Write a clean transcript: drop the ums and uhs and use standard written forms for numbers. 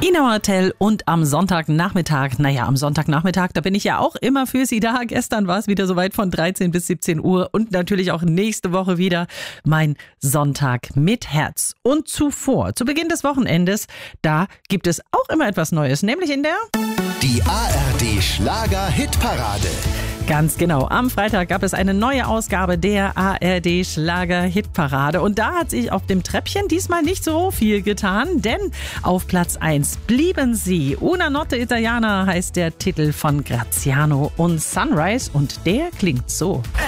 Ina Martell und am Sonntagnachmittag, am Sonntagnachmittag, da bin ich ja auch immer für Sie da. Gestern war es wieder soweit von 13 bis 17 Uhr und natürlich auch nächste Woche wieder mein Sonntag mit Herz. Und zuvor, zu Beginn des Wochenendes, da gibt es auch immer etwas Neues, nämlich in der... Die ARD Schlager-Hitparade. Ganz genau. Am Freitag gab es eine neue Ausgabe der ARD Schlager-Hitparade. Und da hat sich auf dem Treppchen diesmal nicht so viel getan, denn auf Platz 1 blieben sie. Una Notte Italiana heißt der Titel von Graziano und Sunrise und der klingt so.